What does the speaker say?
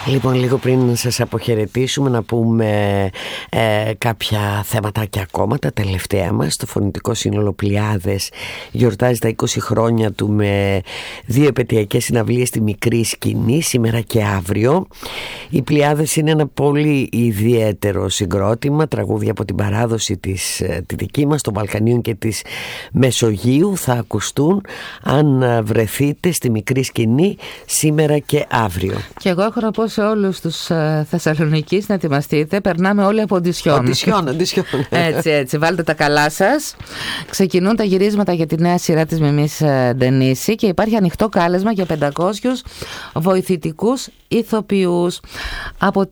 Λοιπόν, λίγο πριν σας αποχαιρετήσουμε να πούμε κάποια θεματάκια ακόμα. Τα τελευταία μας, το Φωνητικό Σύνολο Πλειάδες γιορτάζει τα 20 χρόνια του με 2 επετειακές συναυλίες στη μικρή σκηνή, σήμερα και αύριο. Οι Πλειάδες είναι ένα πολύ ιδιαίτερο συγκρότημα, τραγούδια από την παράδοση τη δική μας, των Βαλκανίων και της Μεσογείου θα ακουστούν αν βρεθείτε στη μικρή σκηνή σήμερα και αύριο. Και εγώ έχω να πω σε όλους τους Θεσσαλονικείς να ετοιμαστείτε. Περνάμε όλοι από οντισιόν. Έτσι, βάλτε τα καλά σας. Ξεκινούν τα γυρίσματα για τη νέα σειρά της Μιμής Ντενίση και υπάρχει ανοιχτό κάλεσμα για 500 βοηθητικούς ηθοποιούς. Από